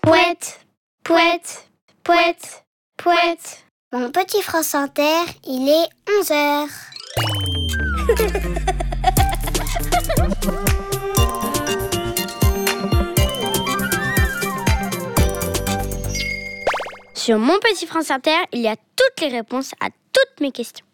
Pouette, pouette, pouette, pouette. Mon petit France Inter, il est 11h. Sur mon petit France Inter, il y a toutes les réponses à toutes mes questions.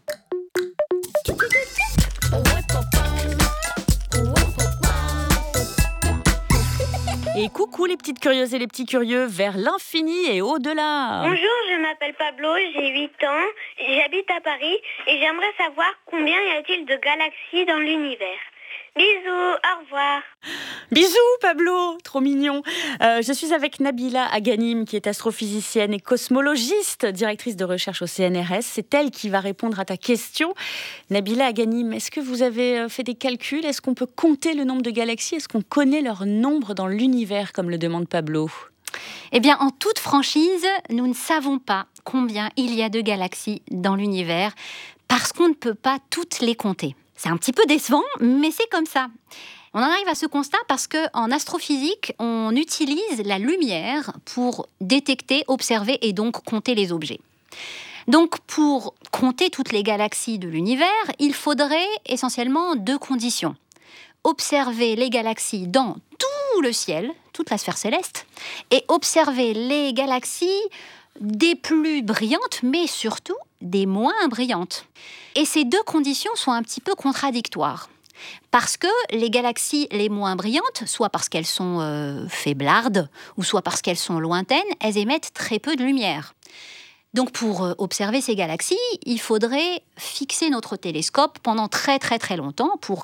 Et coucou les petites curieuses et les petits curieux, vers l'infini et au-delà. Bonjour, je m'appelle Pablo, j'ai 8 ans, j'habite à Paris et j'aimerais savoir combien y a-t-il de galaxies dans l'univers. Bisous, au revoir. Bisous Pablo, trop mignon. Je suis avec Nabila Aghanim qui est astrophysicienne et cosmologiste, directrice de recherche au CNRS. C'est elle qui va répondre à ta question. Nabila Aghanim, est-ce que vous avez fait des calculs? Est-ce qu'on peut compter le nombre de galaxies? Est-ce qu'on connaît leur nombre dans l'univers, comme le demande Pablo? Eh bien, en toute franchise, nous ne savons pas combien il y a de galaxies dans l'univers parce qu'on ne peut pas toutes les compter. C'est un petit peu décevant, mais c'est comme ça. On en arrive à ce constat parce qu'en astrophysique, on utilise la lumière pour détecter, observer et donc compter les objets. Donc, pour compter toutes les galaxies de l'univers, il faudrait essentiellement 2 conditions. Observer les galaxies dans tout le ciel, toute la sphère céleste, et observer les galaxies des plus brillantes, mais surtout des moins brillantes. Et ces 2 conditions sont un petit peu contradictoires. Parce que les galaxies les moins brillantes, soit parce qu'elles sont faiblardes, ou soit parce qu'elles sont lointaines, elles émettent très peu de lumière. Donc pour observer ces galaxies, il faudrait fixer notre télescope pendant très très très longtemps pour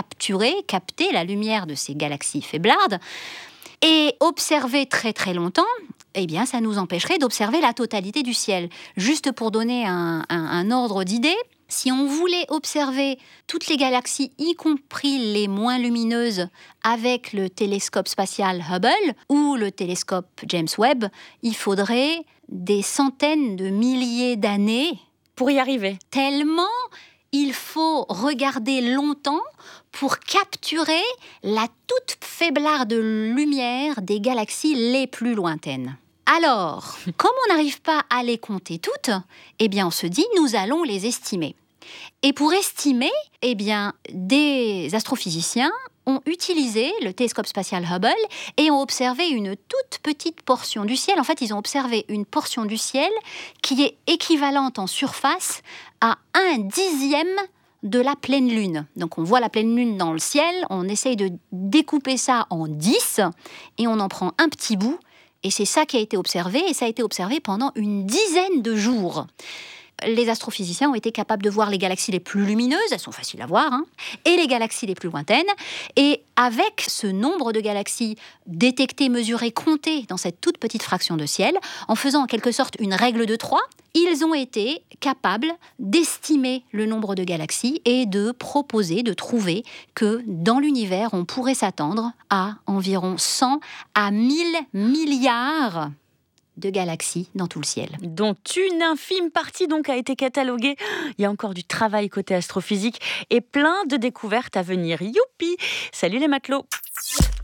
capter la lumière de ces galaxies faiblardes. Et observer très très longtemps, eh bien, ça nous empêcherait d'observer la totalité du ciel. Juste pour donner un ordre d'idée, si on voulait observer toutes les galaxies, y compris les moins lumineuses, avec le télescope spatial Hubble ou le télescope James Webb, il faudrait des centaines de milliers d'années pour y arriver. Tellement il faut regarder longtemps pour capturer la toute faiblarde lumière des galaxies les plus lointaines. Alors, comme on n'arrive pas à les compter toutes, eh bien on se dit nous allons les estimer. Et pour estimer, eh bien des astrophysiciens ont utilisé le télescope spatial Hubble et ont observé une toute petite portion du ciel. En fait, ils ont observé une portion du ciel qui est équivalente en surface à 1/10 de la pleine lune. Donc on voit la pleine lune dans le ciel, on essaye de découper ça en 10 et on en prend un petit bout. Et c'est ça qui a été observé, et ça a été observé pendant une dizaine de jours. Les astrophysiciens ont été capables de voir les galaxies les plus lumineuses, elles sont faciles à voir, et les galaxies les plus lointaines. Et avec ce nombre de galaxies détectées, mesurées, comptées dans cette toute petite fraction de ciel, en faisant en quelque sorte une règle de 3, ils ont été capables d'estimer le nombre de galaxies et de proposer, de trouver que dans l'univers, on pourrait s'attendre à environ 100 à 1000 milliards de galaxies dans tout le ciel. Dont une infime partie donc a été cataloguée. Il y a encore du travail côté astrophysique et plein de découvertes à venir. Youpi! Salut les matelots!